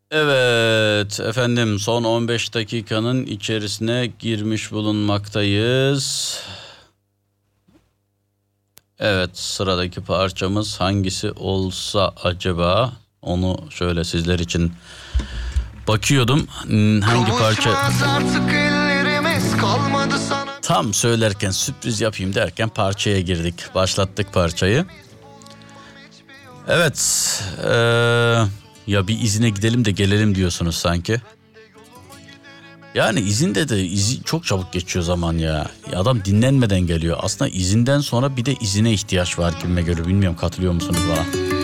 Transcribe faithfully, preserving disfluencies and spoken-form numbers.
Evet efendim, son on beş dakikanın içerisine girmiş bulunmaktayız. Evet, sıradaki parçamız hangisi olsa acaba? Onu şöyle sizler için bakıyordum. Hangi parça? Tam söylerken sürpriz yapayım derken parçaya girdik. Başlattık parçayı. Evet. Ee, ya bir izine gidelim de gelelim diyorsunuz sanki. Yani izinde de izi çok çabuk geçiyor zaman ya. ya. Adam dinlenmeden geliyor. Aslında izinden sonra bir de izine ihtiyaç var gibime göre. Bilmiyorum, katılıyor musunuz bana?